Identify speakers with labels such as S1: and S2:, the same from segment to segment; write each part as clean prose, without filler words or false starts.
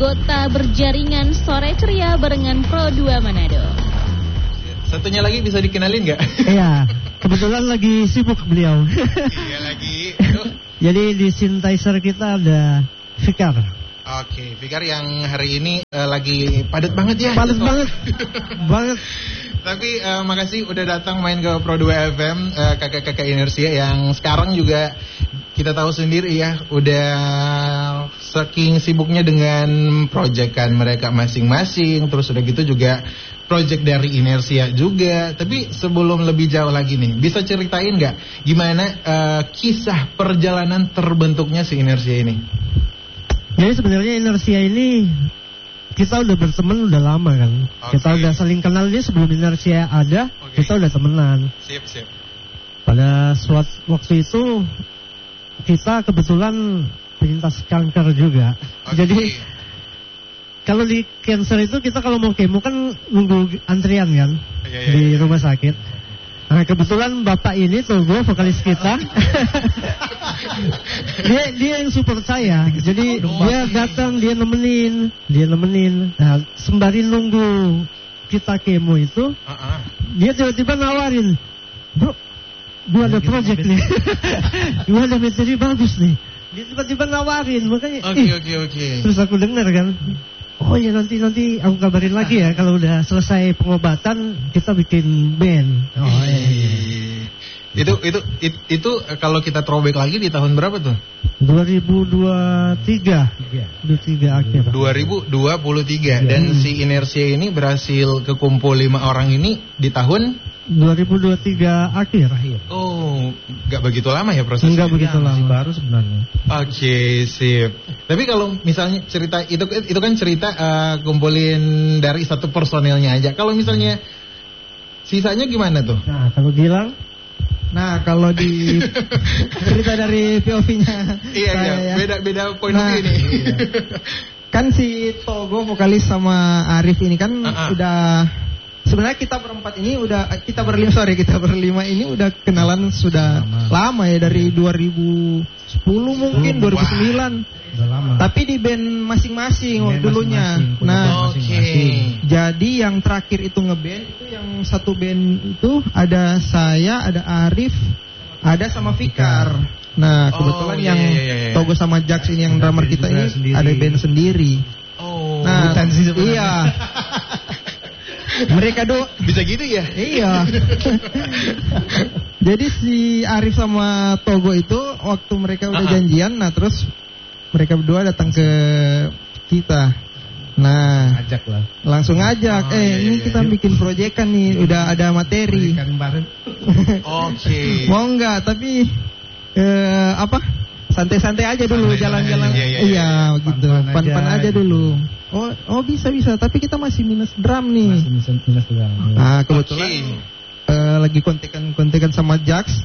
S1: anggota berjaringan Sore Ceria barengan Pro 2 Manado.
S2: Satunya lagi bisa dikenalin nggak?
S3: Iya, kebetulan lagi sibuk beliau.
S2: Iya lagi.
S3: Jadi di synthesizer kita ada Fikar.
S2: Oke, Fikar yang hari ini lagi padat banget ya.
S3: Padat banget.
S2: Tapi makasih udah datang main ke Pro 2 FM, kakak-kakak Inersia yang sekarang juga kita tahu sendiri ya, udah saking sibuknya dengan proyekan mereka masing-masing, terus udah gitu juga proyek dari Inersia juga. Tapi sebelum lebih jauh lagi nih, bisa ceritain nggak gimana kisah perjalanan terbentuknya si Inersia ini?
S3: Jadi sebenarnya Inersia ini kita udah berteman udah lama kan. Kita udah saling kenal, dia sebelum Inersia ada, kita udah temenan.
S2: Siap.
S3: Pada suatu waktu itu kita kebetulan penyintas kanker juga. Jadi kalau di cancer itu kita kalau mau kemo kan nunggu antrian kan di rumah sakit. Nah kebetulan bapak ini Togo, vokalis kita. dia yang support saya. Jadi dia datang, dia nemenin. Nah sembari nunggu kita kemo itu, dia tiba-tiba nawarin, "Bro, gua ada project nih. Gua ada materi bagus nih." Dia tiba-tiba nawarin, makanya
S2: Oke.
S3: Terus aku dengar kan, oh ya nanti aku kabarin lagi ya kalau udah selesai pengobatan kita bikin band. Oh iya.
S2: Itu kalau kita throwback lagi di tahun berapa tuh?
S3: 2023 akhir.
S2: 2023 dan si Inersia ini berhasil kekumpul 5 orang ini di tahun
S3: 2023 akhir.
S2: Oh, nggak begitu lama ya prosesnya?
S3: Enggak begitu lama.
S4: Masih baru sebenarnya.
S2: Oke, sip. Tapi kalau misalnya cerita itu kan cerita kumpulin dari satu personelnya aja. Kalau misalnya sisanya gimana tuh?
S3: Nah, kalau Gilang?
S4: Nah, kalau di cerita dari POV-nya
S2: Iya, beda poin of view nih.
S4: Kan si Togo vokalis sama Arif ini kan udah sebenarnya kita berempat ini kita berlima ini udah kenalan sudah lama ya dari 2010 mungkin 2009.
S3: Udah lama.
S4: Tapi di band masing-masing dulunya. Nah, jadi yang terakhir itu ngeband itu yang satu band itu ada saya, ada Arif, ada sama Fikar. Nah, kebetulan yang Togo sama Jax ini yang drummer kita ini sendiri. Ada band sendiri.
S2: Oh,
S4: nah, iya. Mereka
S2: bisa gitu ya?
S4: Iya. Jadi si Arif sama Togo itu waktu mereka udah janjian, nah terus mereka berdua datang ke kita. Nah, langsung ngajak. Ini kita bikin proyekan nih, udah ada materi.
S2: Oke.
S4: Mau nggak? Tapi santai-santai aja dulu, jalan-jalan. Iya, gitu. Pan-pan aja dulu. Oh bisa. Tapi kita masih minus drum nih.
S3: Masih minus drum.
S4: Nah, kebetulan lagi kontekan sama Jax.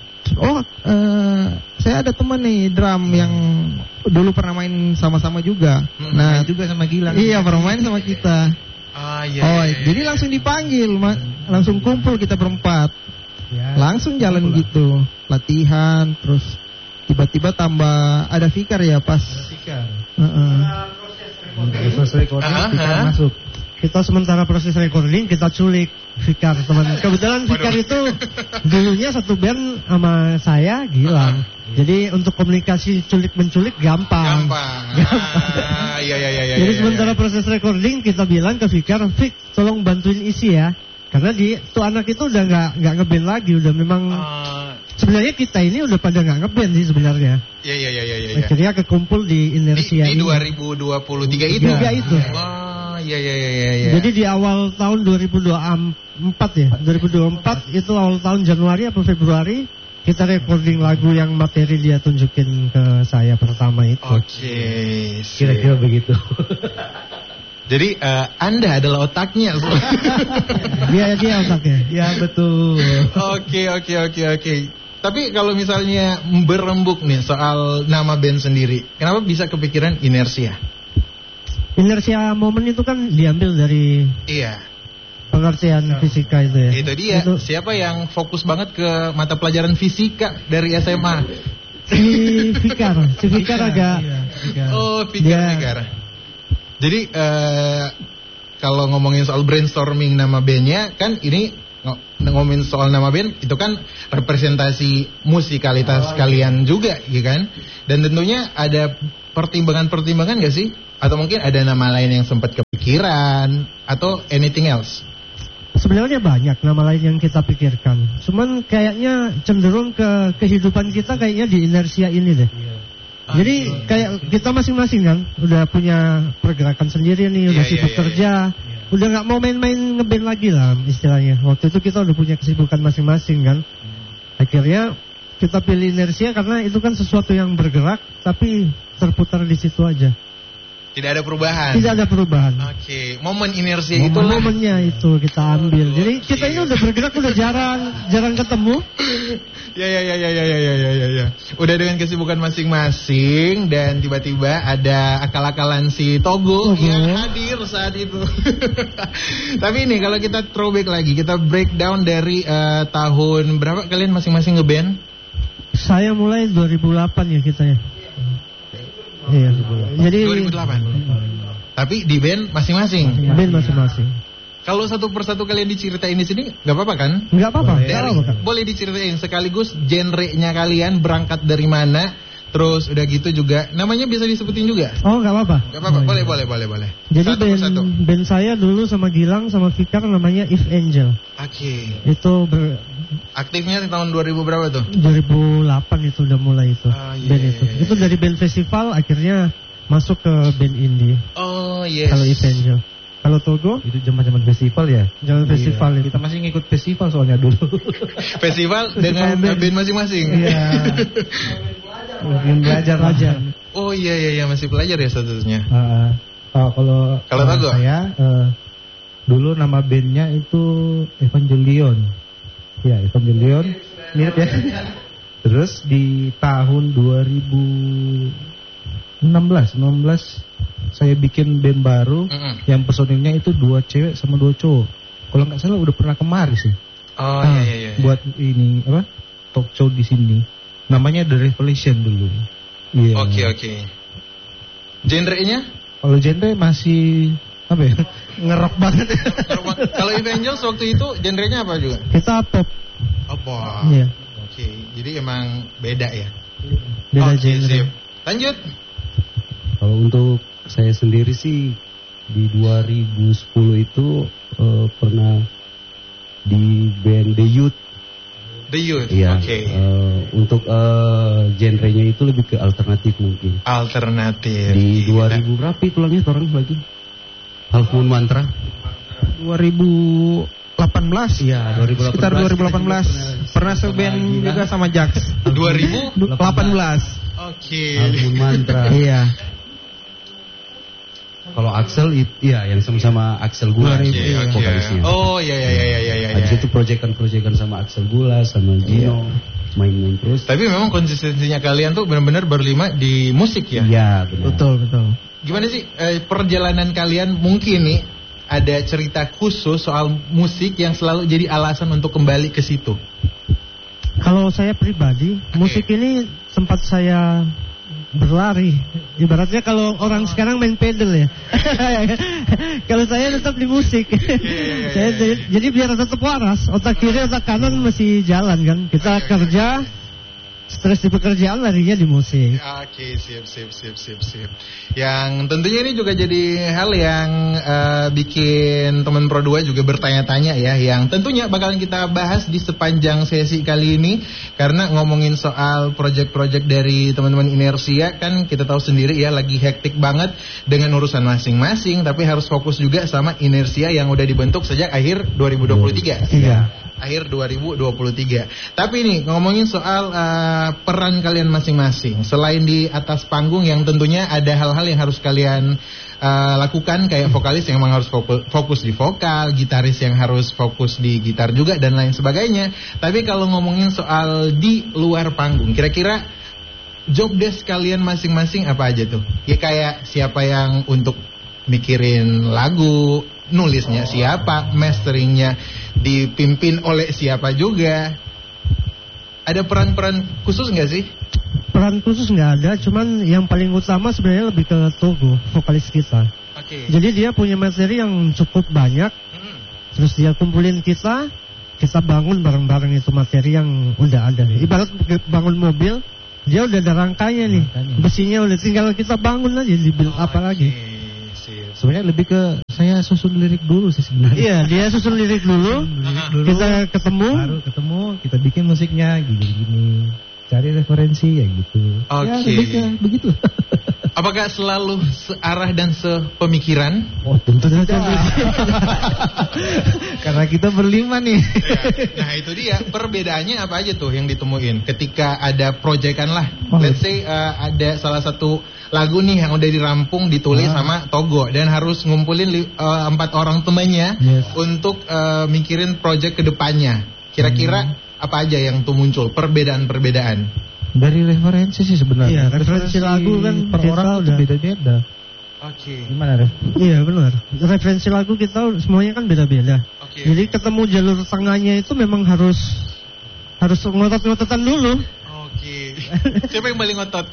S4: Saya ada teman nih drum yang dulu pernah main sama-sama juga. Nah,
S3: juga sama Gilang.
S4: Iya, pernah main sama kita. Jadi langsung dipanggil, langsung kumpul kita berempat. Langsung jalan gitu, latihan, terus tiba-tiba tambah ada Fikar ya pas.
S3: Proses recording Fikar masuk. Kita sementara proses recording kita culik Fikar teman. Kebetulan Fikar itu dulunya satu band sama saya Gilang. Jadi untuk komunikasi culik-menculik gampang.
S2: Iya.
S3: Jadi sementara proses recording kita bilang ke Fikar, "Fik, tolong bantuin isi ya." Karena tuh anak itu udah nggak ngeband lagi, udah memang sebenarnya kita ini udah pada nggak ngeband sih sebenarnya.
S2: Iya.
S3: Akhirnya kekumpul di Inersia
S2: di 2023 itu. Iya.
S3: Jadi di awal tahun 2024 ya. 2024 itu awal tahun Januari atau Februari kita recording lagu yang materi dia tunjukin ke saya pertama itu.
S2: Oke.
S3: Kira-kira begitu.
S2: Jadi Anda adalah otaknya.
S3: Dia otaknya. Ya betul.
S2: Oke. Tapi kalau misalnya berembuk nih soal nama band sendiri, kenapa bisa kepikiran Inersia?
S3: Inersia momen itu kan diambil dari pengertian fisika itu ya.
S2: Itu dia. Siapa yang fokus banget ke mata pelajaran fisika dari SMA?
S3: Si Fikar agak.
S2: Oh, Fikar. Jadi kalau ngomongin soal brainstorming nama bandnya, kan ini ngomongin soal nama band itu kan representasi musikalitas kalian juga, ya kan? Dan tentunya ada pertimbangan-pertimbangan gak sih? Atau mungkin ada nama lain yang sempat kepikiran atau anything else?
S3: Sebenarnya banyak nama lain yang kita pikirkan. Cuman kayaknya cenderung ke kehidupan kita kayaknya di inersia ini deh. Jadi kayak kita masing-masing kan udah punya pergerakan sendiri nih, udah sibuk kerja. Udah gak mau main-main ngeband lagi lah istilahnya. Waktu itu kita udah punya kesibukan masing-masing kan. Akhirnya kita pilih inersia karena itu kan sesuatu yang bergerak tapi terputar di situ aja.
S2: Tidak ada perubahan.
S3: Tidak ada perubahan.
S2: Oke, momen inersia itu
S3: momennya itu kita ambil. Jadi kita ini udah bergerak udah jarang ketemu.
S2: Ya. Udah dengan kesibukan masing-masing dan tiba-tiba ada akal-akalan si Togo yang hadir saat itu. Tapi ini kalau kita throwback lagi, kita breakdown dari tahun berapa kalian masing-masing ngeband?
S3: Saya mulai 2008 ya kita ya. Iya. Jadi
S2: 2008. Tapi di band masing-masing.
S3: Band masing-masing.
S2: Kalau satu persatu kalian diceritain di sini, nggak apa-apa kan?
S3: Nggak apa-apa.
S2: Boleh diceritain sekaligus genre-nya kalian berangkat dari mana, terus udah gitu juga namanya bisa disebutin juga.
S3: Oh nggak apa-apa.
S2: Nggak apa-apa. Boleh.
S3: Jadi band saya dulu sama Gilang sama Fikar namanya If Angel.
S2: Oke.
S3: Itu
S2: aktifnya di tahun 2000 berapa tuh?
S3: 2008 itu udah mulai itu. Band itu. Itu dari band festival akhirnya masuk ke band indie.
S2: Oh yes.
S3: Kalau If Angel. Kalau Togo
S5: itu zaman festival ya.
S3: Zaman festival itu.
S5: Kita masih ngikut festival soalnya dulu.
S2: Festival dengan band masing-masing.
S3: Iya.
S5: Yang belajar.
S2: Oh iya masih pelajar ya statusnya.
S5: Kalau
S2: Togo
S5: saya dulu nama bandnya itu Evangelion. Ya, Evangelion. Mirip ya. Terus di tahun 2016 saya bikin band baru yang personilnya itu 2 cewek sama 2 cowok. Kalau nggak salah udah pernah kemari sih.
S2: Oh iya.
S5: Buat ini talk show di sini. Namanya The Revelation dulu. Iya.
S2: Oke. Genre-nya?
S5: Kalau genre masih ngerok banget.
S2: Kalau Evangels waktu itu genrenya apa juga?
S3: Kita pop.
S2: Pop.
S3: Iya.
S2: Oke. Jadi emang beda ya.
S3: Beda genre.
S2: Sip. Lanjut.
S5: Kalau untuk saya sendiri sih di 2010 itu pernah di band The Youth.
S2: The Youth.
S5: Iya.
S2: Oke.
S5: Untuk genrenya itu lebih ke alternatif mungkin.
S2: Alternatif.
S5: Di 2000 berapa itu orang lagi? Half Moon Mantra.
S4: 2018.
S5: Iya, 2018.
S4: Sekitar 2018. Pernah seband juga sama Jax.
S2: 2018. Oke.
S5: Half Moon Mantra.
S4: Iya.
S5: Kalau Axel iya yang sama-sama Axel Gula vokalisnya.
S2: Oh iya.
S5: Habis itu proyekan sama Axel Gula sama Gino main-main terus.
S2: Tapi memang konsistensinya kalian tuh benar-benar berlima di musik ya?
S5: Iya, benar.
S4: Betul.
S2: Gimana sih perjalanan kalian mungkin nih ada cerita khusus soal musik yang selalu jadi alasan untuk kembali ke situ?
S3: Kalau saya pribadi, musik ini sempat saya berlari. Ibaratnya kalau orang sekarang main pedal ya. Kalau saya tetap di musik. Jadi biar tetap waras, otak kiri otak kanan masih jalan kan. Kita kerja, stres di pekerjaan, larinya di musik.
S2: Oke, sip. Yang tentunya ini juga jadi hal yang bikin teman Pro 2 juga bertanya-tanya ya, yang tentunya bakalan kita bahas di sepanjang sesi kali ini. Karena ngomongin soal project-project dari teman-teman Inersia, kan kita tahu sendiri ya lagi hektik banget dengan urusan masing-masing, tapi harus fokus juga sama Inersia yang udah dibentuk sejak akhir 2023.
S3: Iya.
S2: Akhir 2023. Tapi nih ngomongin soal peran kalian masing-masing. Selain di atas panggung yang tentunya ada hal-hal yang harus kalian lakukan, kayak vokalis yang memang harus fokus di vokal, gitaris yang harus fokus di gitar juga dan lain sebagainya. Tapi kalau ngomongin soal di luar panggung, kira-kira job desk kalian masing-masing apa aja tuh? Ya kayak siapa yang untuk mikirin lagu, nulisnya siapa, masteringnya dipimpin oleh siapa juga. Ada peran-peran khusus nggak sih?
S3: Peran khusus nggak ada, cuman yang paling utama sebenarnya lebih ke Togo, vokalis kita. Jadi dia punya materi yang cukup banyak. Terus dia kumpulin kita bangun bareng-bareng itu materi yang udah ada. Ibarat bangun mobil, dia udah ada rangkanya nih. Besinya udah tinggal kita bangun aja, dibuild apa lagi.
S5: Sebenarnya lebih ke saya susun lirik dulu sih sebenarnya.
S3: Iya, dia susun lirik dulu. Kita ketemu,
S5: kita bikin musiknya gini-gini. Cari referensi ya gitu. Ya lebih ke begitu.
S2: Apakah selalu searah dan sepemikiran?
S5: Oh, tentu saja. Karena kita berlima nih.
S2: Nah, itu dia. Perbedaannya apa aja tuh yang ditemuin ketika ada proyekan lah. Let's say ada salah satu lagu nih yang udah dirampung, ditulis sama Togo dan harus ngumpulin 4 orang temannya untuk mikirin proyek kedepannya. Kira-kira apa aja yang tuh muncul perbedaan-perbedaan?
S5: Dari referensi sih sebenarnya.
S3: Iya, referensi lagu kan
S5: per orang udah beda-beda. Gimana, Ref?
S3: Iya, benar. Referensi lagu kita semuanya kan beda-beda. Jadi ketemu jalur tengahnya itu memang harus ngotot-ngototan dulu.
S2: Siapa yang paling ngotot?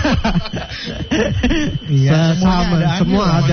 S3: Iya, semua ada.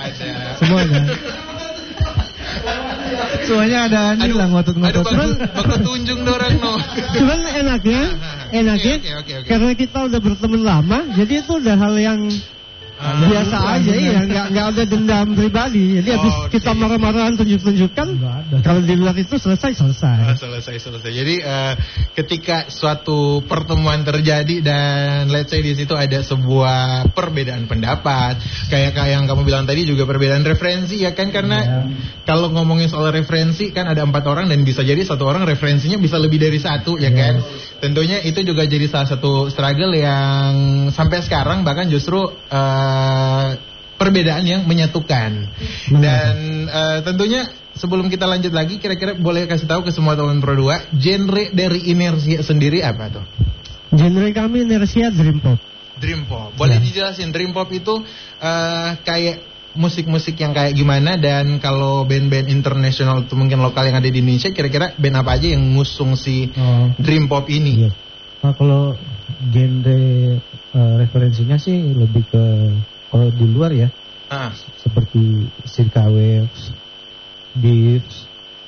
S5: Semuanya ada andil lah ngotot-ngotot.
S2: Bakal tunjung dorang no.
S3: Cuman enaknya karena kita udah berteman lama, jadi itu udah hal yang biasa aja ya, nggak ada dendam pribadi. Jadi habis kita marah-marahan tunjuk-tunjukkan, kalau di luar itu selesai.
S2: Selesai. Jadi ketika suatu pertemuan terjadi dan let's say di situ ada sebuah perbedaan pendapat, kayak yang kamu bilang tadi juga perbedaan referensi ya kan, karena kalau ngomongin soal referensi kan ada 4 orang dan bisa jadi satu orang referensinya bisa lebih dari satu ya kan. Tentunya itu juga jadi salah satu struggle yang sampai sekarang bahkan justru perbedaan yang menyatukan. Dan tentunya sebelum kita lanjut lagi, kira-kira boleh kasih tahu ke semua teman Pro 2, genre dari Inersia sendiri apa tuh?
S3: Genre kami Inersia Dream Pop.
S2: Dream Pop. Boleh dijelasin Dream Pop itu kayak musik-musik yang kayak gimana, dan kalau band-band internasional itu mungkin lokal yang ada di Indonesia, kira-kira band apa aja yang ngusung si Dream Pop ini?
S5: Nah, kalau genre referensinya sih lebih ke kalau di luar ya, seperti Circa Waves, Beats,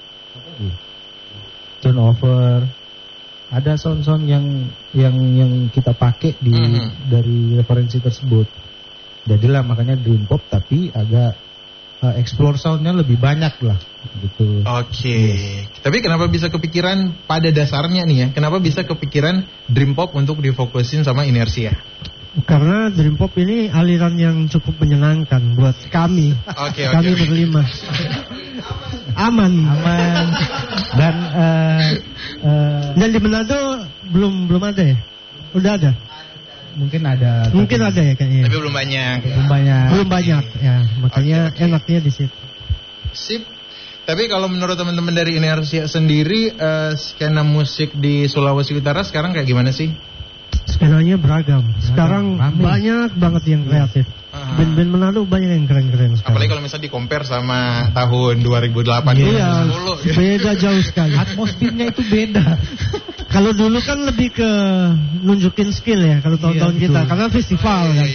S5: Turnover, ada sound-sound yang kita pakai dari referensi tersebut. Jadilah makanya Dream Pop, tapi agak explore soundnya lebih banyak lah gitu.
S2: Tapi kenapa bisa kepikiran pada dasarnya nih ya, kenapa bisa kepikiran Dream Pop untuk difokusin sama Inersia?
S3: Karena Dream Pop ini aliran yang cukup menyenangkan buat kami. Kami berlima. Aman. Dan di Manado belum ada ya? Udah ada?
S5: Mungkin ada
S3: ya kayaknya.
S2: Tapi belum banyak
S3: ya, makanya enaknya di situ.
S2: Sip. Tapi kalau menurut teman-teman dari Inersia sendiri, skena musik di Sulawesi Utara sekarang kayak gimana sih?
S3: Skenanya beragam. Sekarang banyak banget yang kreatif. Band-band Manado banyak yang keren-keren sekarang.
S2: Apalagi kalau misalnya di-compare sama tahun 2008 2010.
S3: Beda jauh sekali.
S5: Atmosfernya itu beda.
S3: Kalau dulu kan lebih ke nunjukin skill ya, kalau tahun-tahun kita, karena festival kan.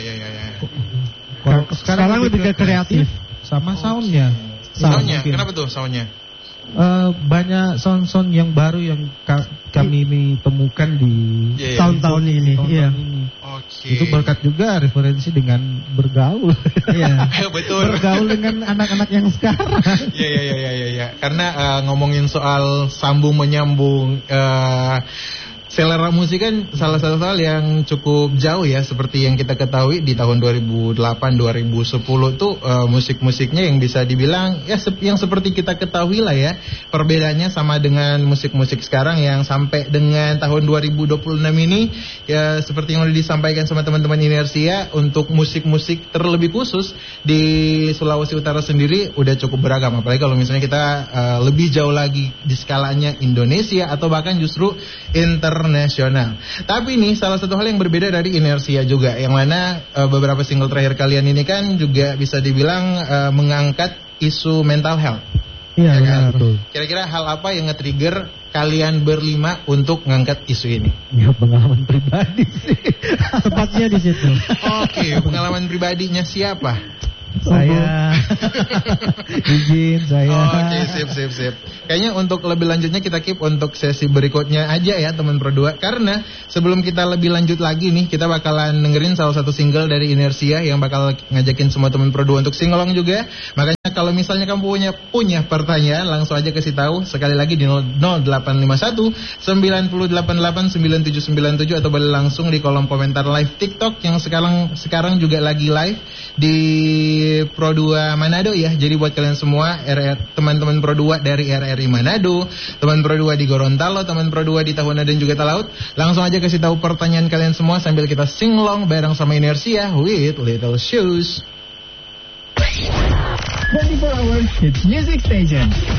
S3: Sekarang lebih ke kreatif.
S5: Sama soundnya.
S2: Kenapa tuh soundnya?
S5: Banyak sound-sound yang baru yang kami temukan di
S3: tahun-tahun ini.
S5: Itu berkat juga referensi dengan bergaul.
S2: Betul.
S5: Bergaul dengan anak-anak yang sekarang.
S2: Karena ngomongin soal sambung menyambung, selera musik kan salah satu hal yang cukup jauh ya, seperti yang kita ketahui di tahun 2008-2010 tuh musik-musiknya yang bisa dibilang ya yang seperti kita ketahui lah ya, perbedaannya sama dengan musik-musik sekarang yang sampai dengan tahun 2026 ini ya, seperti yang udah disampaikan sama teman-teman Inersia, untuk musik-musik terlebih khusus di Sulawesi Utara sendiri udah cukup beragam, apalagi kalau misalnya kita lebih jauh lagi di skalanya Indonesia atau bahkan justru internasional. Tapi nih salah satu hal yang berbeda dari Inersia juga, yang mana beberapa single terakhir kalian ini kan juga bisa dibilang mengangkat isu mental health.
S3: Iya, betul.
S2: Kira-kira hal apa yang nge-trigger kalian berlima untuk ngangkat isu ini?
S5: Ya, pengalaman pribadi sih.
S3: Tepatnya di situ.
S2: Pengalaman pribadinya siapa?
S5: Saya izin saya.
S2: Oke, sip. Kayaknya untuk lebih lanjutnya kita keep untuk sesi berikutnya aja ya teman Pro 2. Karena sebelum kita lebih lanjut lagi nih, kita bakalan dengerin salah satu single dari Inersia yang bakal ngajakin semua teman Pro 2 untuk singalong juga. Makanya kalau misalnya kamu punya pertanyaan, langsung aja kasih tahu sekali lagi di 0851 988 9797 atau boleh langsung di kolom komentar live TikTok yang sekarang juga lagi live di Pro 2 Manado ya. Jadi buat kalian semua teman-teman Pro 2 dari RRI Manado, teman Pro 2 di Gorontalo, teman Pro 2 di Tahuna dan juga Talaut, langsung aja kasih tahu pertanyaan kalian semua sambil kita singlong bareng sama Inersia with Little Shoes.
S6: 24 hours hits music station.